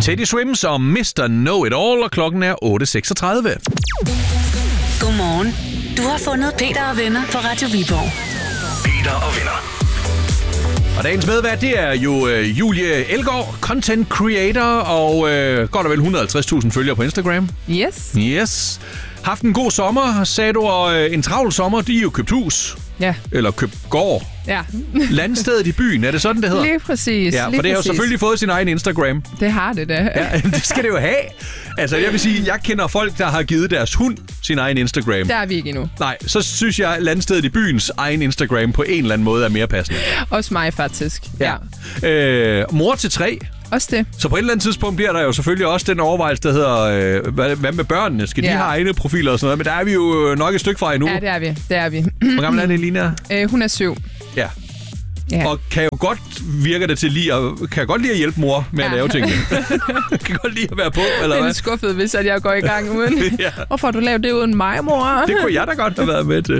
Teddy Swims og Mr. Know It All, og klokken er 8.36. Godmorgen. Du har fundet Peter og venner på Radio Viborg. Peter og venner. Og dagens medvært, det er jo Julie Elgaard, content creator, og godt og vel 150.000 følgere på Instagram. Yes. Haft en god sommer, sagde du, og en travl sommer, de er jo købt hus. Ja. Eller købt gård. Ja. Landstedet i byen, er det sådan, det hedder? Lige præcis. Ja, for det har jo selvfølgelig fået sin egen Instagram. Det har det da. Ja, det skal det jo have. Altså, jeg vil sige, jeg kender folk, der har givet deres hund sin egen Instagram. Der er vi ikke endnu. Nej, så synes jeg, at landstedet i byens egen Instagram på en eller anden måde er mere passende. Også mig, faktisk. Ja. Mor til 3. Også det. Så på et eller andet tidspunkt bliver der jo selvfølgelig også den overvejelse, der hedder, hvad med børnene? Skal de have egne profiler og sådan noget? Men der er vi jo nok et stykke fra endnu. Ja, det er vi. Hvor gammel er det, Lina? Hun er 7. Ja. Og kan jo godt virke det til kan godt lide at hjælpe mor med at lave tingene. Kan godt lide at være på, eller hvad? Jeg er skuffet, hvis jeg går i gang uden. Hvorfor har du lavet det uden mig, mor? Det kunne jeg da godt have været med til.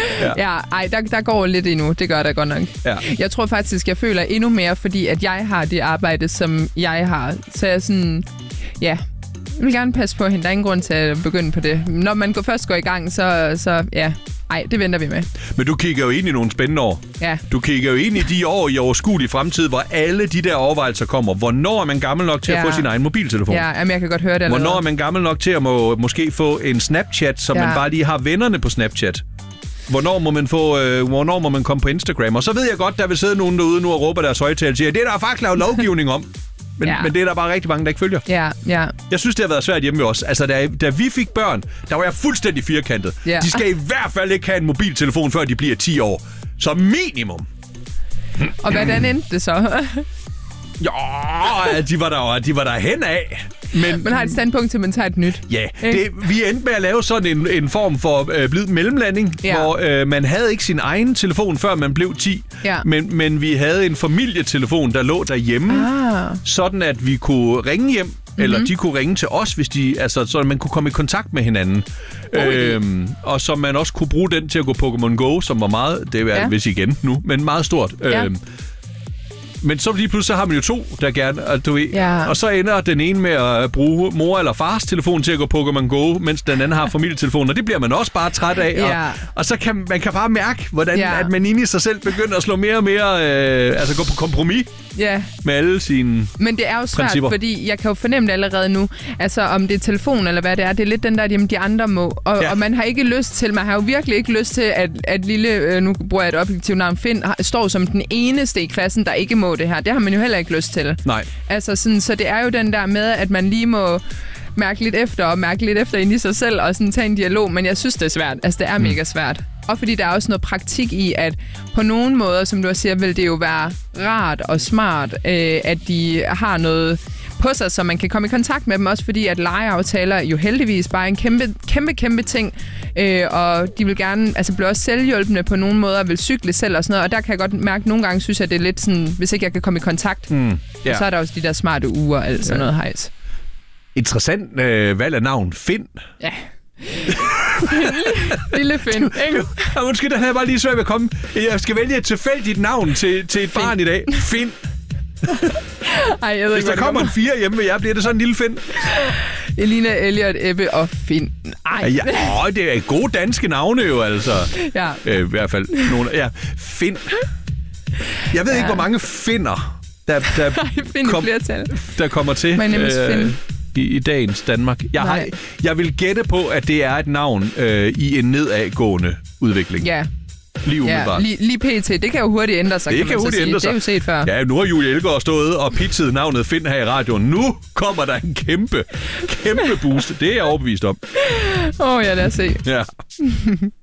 Der går lidt endnu. Det gør der godt nok. Ja. Jeg tror faktisk, jeg føler endnu mere, fordi at jeg har det arbejde, som jeg har. Så jeg sådan, jeg vil gerne passe på hende. Der er ingen grund til at begynde på det. Når man først går i gang, så det venter vi med. Men du kigger jo ind i nogle spændende år. Ja. Du kigger jo ind i de år i overskuelig fremtid, hvor alle de der overvejelser kommer. Hvornår er man gammel nok til at få sin egen mobiltelefon? Ja, jamen, jeg kan godt høre det allerede. Hvornår er man gammel nok til at måske få en Snapchat, så man bare lige har vennerne på Snapchat? Hvornår må man komme på Instagram? Og så ved jeg godt, der vil sidde nogen derude nu og råber deres højtaler og siger, det er der faktisk lavet lovgivning om. Men det er der bare rigtig mange, der ikke følger. Ja. Jeg synes, det har været svært hjemme ved os. Altså, da vi fik børn, der var jeg fuldstændig firkantet. Ja. De skal i hvert fald ikke have en mobiltelefon, før de bliver 10 år. Så minimum. Og hvordan endte det så? Ja, de var der hen af. Men man har et standpunkt til, at man tager et nyt. Ja, vi endte med at lave sådan en form for blid mellemlanding, hvor man havde ikke sin egen telefon, før man blev 10. Ja. Men vi havde en familietelefon, der lå derhjemme, sådan at vi kunne ringe hjem, eller de kunne ringe til os, hvis så man kunne komme i kontakt med hinanden. Og så man også kunne bruge den til at gå Pokémon Go, som var meget, det er vist igen nu, men meget stort. Men så lige pludselig har man jo 2, der gerne, og så ender den ene med at bruge mor eller fars telefon til at gå Pokémon Go, mens den anden har familietelefonen, og det bliver man også bare træt af. Og så kan man bare mærke, hvordan at man inde i sig selv begynder at slå mere og mere, gå på kompromis med alle sine Men det er jo svært, principper. fordi jeg kan jo fornemme det allerede nu, altså om det er telefon eller hvad det er lidt den der, jamen de andre må, og man har ikke lyst til, man har jo virkelig ikke lyst til, at lille, nu bruger jeg et objektivt navn, Finn, står som den eneste i klassen, der ikke må det her. Det har man jo heller ikke lyst til. Nej. Altså sådan, så det er jo den der med, at man lige må mærke lidt efter ind i sig selv, og sådan tage en dialog, men jeg synes, det er svært. Altså, det er mega svært. Og fordi der er også noget praktik i, at på nogle måder, som du også siger, vil det jo være rart og smart, at de har noget på sig, så man kan komme i kontakt med dem, også fordi at legeaftaler jo heldigvis bare er en kæmpe ting, og de vil gerne, blive også selvhjælpende på nogle måder, vil cykle selv og sådan noget, og der kan jeg godt mærke, nogle gange synes jeg, det er lidt sådan, hvis ikke jeg kan komme i kontakt, så er der også de der smarte uger og alt sådan noget hejs. Interessant valg af navn. Finn. Ja. Lille Finn, ikke? Undskyld, der havde jeg bare lige svært ved at komme. Jeg skal vælge et tilfældigt navn til et barn i dag. Finn. Ej, jeg ved hvis der kommer en 4 hjemme med jer, bliver det sådan en lille Finn? Elina, Elliot, Ebbe og Finn. Ej. Det er gode danske navne jo, altså. Ja. I hvert fald nogle. Ja, Finn. Jeg ved ikke, hvor mange finner, der kommer til. My name is Finn. I dagens Danmark. Jeg vil gætte på, at det er et navn i en nedadgående udvikling. Ja. Lige umiddelbart. Lige pt. Det kan jo hurtigt ændre sig, det kan hurtigt ændre sig. Det er jo set før. Ja, nu har Julie Elgaard stået og pitchet navnet Finn her i radioen. Nu kommer der en kæmpe boost. Det er jeg overbevist om. Ja, lad os se. Ja.